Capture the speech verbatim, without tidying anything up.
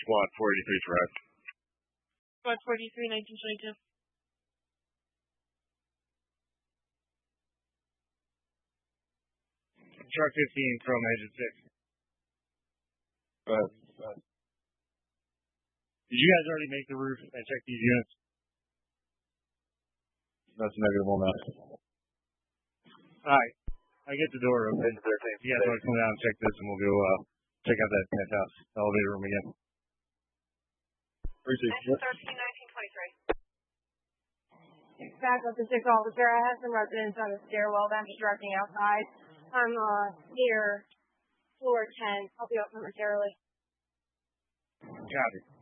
Squad four eighty-three, correct. Squad forty-three, nineteen twenty-two. Truck fifteen from Agent six. Go ahead. Go ahead. Did you guys already make the roof and check these units? That's negative on that. Alright. I get the door open. You guys want to come down and check this, and we'll go uh, check out that penthouse elevator room again. thirteen, nineteen twenty-three. Back up to six officer. I have some residents on the stairwell that I'm just directing outside. I'm uh, near floor ten. I'll be up momentarily. Copy.